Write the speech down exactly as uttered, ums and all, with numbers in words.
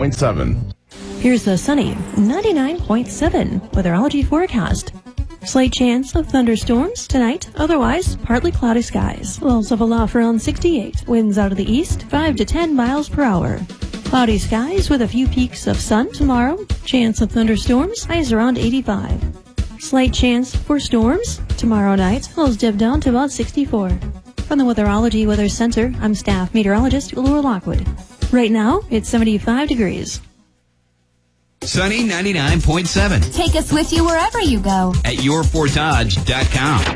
point seven. Here's the sunny ninety-nine point seven weatherology forecast. Slight chance of thunderstorms tonight, otherwise partly cloudy skies. Lows of aloft around sixty-eight. Winds out of the east, five to ten miles per hour. Cloudy skies with a few peaks of sun tomorrow. Chance of thunderstorms, highs around eighty-five. Slight chance for storms tomorrow night. Lows dip down to about sixty-four. From the Weatherology Weather Center, I'm staff meteorologist Laura Lockwood. Right now, it's seventy-five degrees. Sunny ninety-nine point seven. Take us with you wherever you go at your ford dodge dot com.